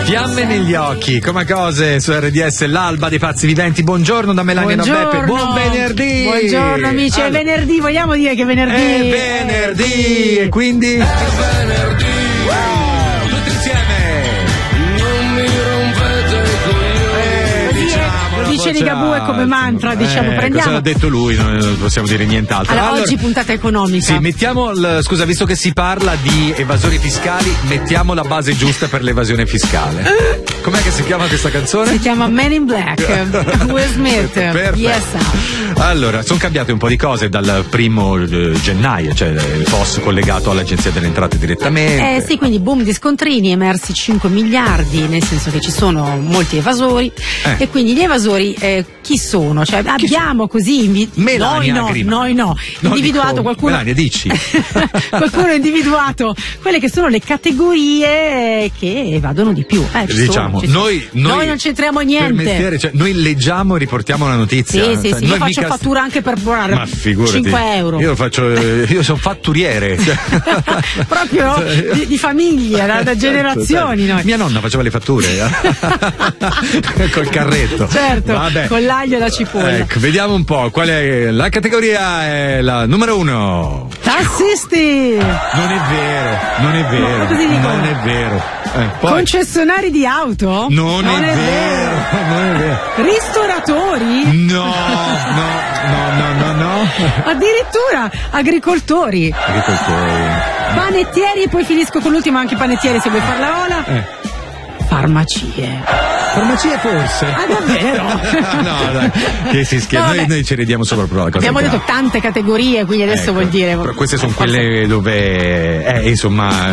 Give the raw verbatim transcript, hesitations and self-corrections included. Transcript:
Fiamme negli occhi, come cose su R D S, l'alba dei pazzi viventi. Buongiorno da Melania Buongiorno. Beppe, buon venerdì. Buongiorno amici, allora, è venerdì, vogliamo dire che è venerdì. È venerdì e quindi è venerdì. Wow, tutti insieme. Non mi rompete i coglioni. Lo dice Ligabue come mantra, diciamo, eh, prendiamo. Cosa ha detto lui? Non possiamo dire nient'altro. Allora, allora, oggi puntata economica. Sì, mettiamo, il, scusa, visto che si parla di evasori fiscali, mettiamo la base giusta per l'evasione fiscale. Com'è che si chiama questa canzone? Si chiama Men in Black, Will Smith. Perfetto. Yes. Allora, sono cambiate un po' di cose dal primo eh, gennaio, cioè il P O S collegato all'Agenzia delle Entrate direttamente. Eh sì, quindi boom di scontrini, emersi cinque miliardi, nel senso che ci sono molti evasori Eh. e quindi gli evasori eh, chi sono? Cioè abbiamo così invi- Melania noi no, Grima. noi no, No, individuato dico, qualcuno Melania, dici. qualcuno ha individuato quelle che sono le categorie che evadono di più. Eh, ci Diciamo, sono, ci sono. noi, noi, Noi non c'entriamo per niente. mestiere, cioè, noi leggiamo e riportiamo la notizia. Sì, sì, Cioè, sì, io noi faccio mica- fattura anche per buonare Ma figurati, cinque euro. Io faccio, eh, io sono fatturiere. Cioè. Proprio di, di famiglia, da, da generazioni noi. Mia nonna faceva le fatture eh. Col carretto. Certo, Vabbè. con l'aglio e la cipolla. Ecco, vediamo un po' qual è la categoria, è la numero uno. Tassisti! Non è vero, non è vero, No, così dicono. non è vero. Eh, poi, Concessionari di auto? non, è, vero, non è vero. Ristoratori? No, no, no, no, no, no. Addirittura agricoltori, Agricoltori. panettieri, e poi finisco con l'ultimo, anche panettieri se vuoi far la ola. Eh. Farmacie. Farmacia forse. Ah, davvero? No, dai, che si scherza. No, noi, vabbè. noi ci ridiamo sopra la cosa. Abbiamo detto tante categorie, quindi adesso Ecco, vuol dire. però queste sono quelle dove, eh, insomma,